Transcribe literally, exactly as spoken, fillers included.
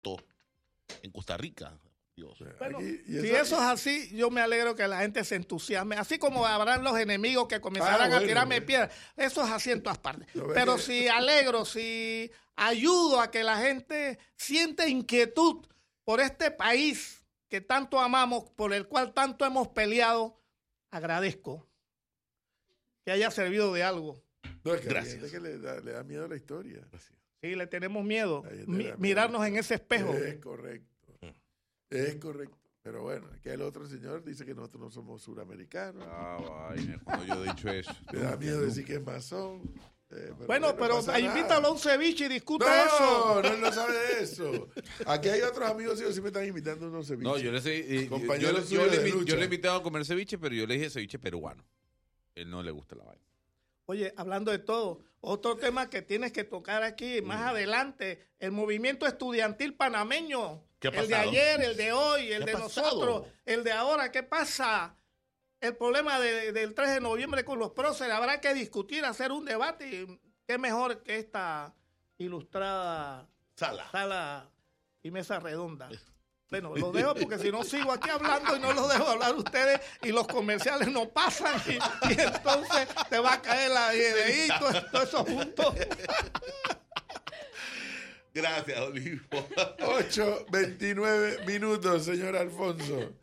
agosto en Costa Rica. Dios. Bueno, Aquí, y si eso, eso es así, yo me alegro que la gente se entusiasme. Así como habrán los enemigos que comenzarán Ah, bueno, a tirarme bueno. piedras. Eso es así en todas partes. Lo ves Pero que- si alegro, si ayudo a que la gente siente inquietud por este país que tanto amamos, por el cual tanto hemos peleado, agradezco que haya servido de algo. No, es que Gracias. hay gente que le da, le da miedo a la historia. Sí, le tenemos miedo. Hay gente Mi- que le da miedo. mirarnos en ese espejo. Es correcto. Es correcto. Pero bueno, que el otro señor dice que nosotros no somos suramericanos. Ah, vaina, cuando yo he dicho eso. Le da miedo decir que es masón. Eh, Bueno, no pero pasa nada. invítalo a un ceviche y discuta No, eso. no, él no sabe de eso. Aquí hay otros amigos que siempre están invitando a unos ceviches. No, yo le, sé, eh, yo, Compañero yo, suyo yo le, de invi- lucha. yo le he invitado a comer ceviche, pero yo le dije ceviche peruano. Él no le gusta la vaina. Oye, hablando de todo, otro tema que tienes que tocar aquí más adelante, el movimiento estudiantil panameño. ¿Qué ha el de pasado? ayer, el de hoy, el ¿Qué de ha pasado? nosotros, el de ahora. ¿Qué pasa? El problema de- del tres de noviembre con los próceres. Habrá que discutir, hacer un debate. Y qué mejor que esta ilustrada Sala. sala y mesa redonda. Bueno, lo dejo porque si no sigo aquí hablando y no lo dejo hablar ustedes y los comerciales no pasan y, y entonces te va a caer la de ahí, todo, todo eso junto. Gracias, Olivo. ocho veintinueve minutos, señor Alfonso.